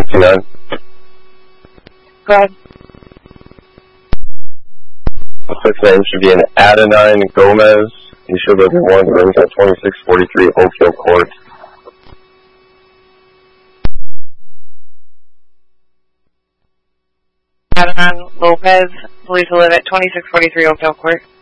269. Go ahead. The first name should be an Adenine Gomez. You should live in one room at 2643 Oak Hill Court. Adenine Lopez, believed to live at 2643 Oak Hill Court.